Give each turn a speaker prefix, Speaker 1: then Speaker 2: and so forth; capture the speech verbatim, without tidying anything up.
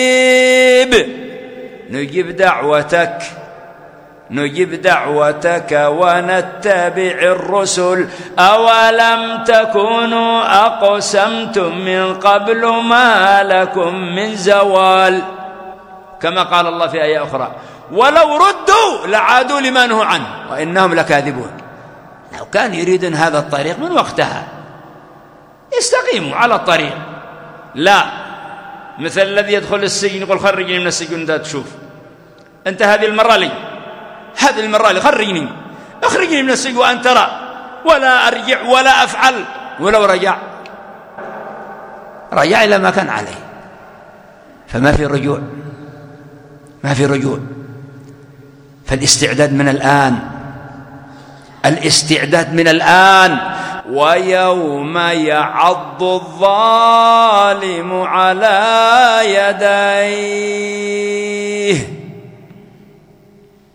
Speaker 1: نجيب دعوتك نجيب دعوتك ونتبع الرسل أولم تكونوا أقسمتم من قبل ما لكم من زوال، كما قال الله في آية أخرى ولو ردوا لعادوا لما نهوا عنه وإنهم لكاذبون. لو كان يريدون هذا الطريق من وقتها يستقيموا على الطريق، لا مثل الذي يدخل السجن يقول خرجني من السجن. أنت تشوف أنت هذه المرة لي هذه المرة لي خرجني اخرجني من السجن وأن ترى ولا أرجع ولا أفعل. ولو رجع رجع إلى ما كان عليه، فما في رجوع ما في رجوع. فالاستعداد من الآن الاستعداد من الآن. ويوم يعض الظالم على يديه